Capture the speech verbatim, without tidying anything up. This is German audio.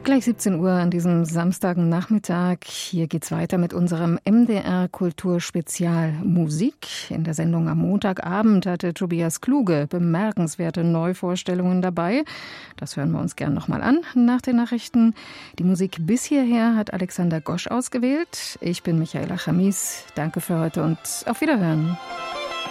Gleich siebzehn Uhr an diesem Samstagnachmittag. Hier geht's weiter mit unserem M D R Kulturspezial Musik. In der Sendung am Montagabend hatte Tobias Kluge bemerkenswerte Neuvorstellungen dabei. Das hören wir uns gern nochmal an nach den Nachrichten. Die Musik bis hierher hat Alexander Gosch ausgewählt. Ich bin Michaela Chamis. Danke für heute und auf Wiederhören.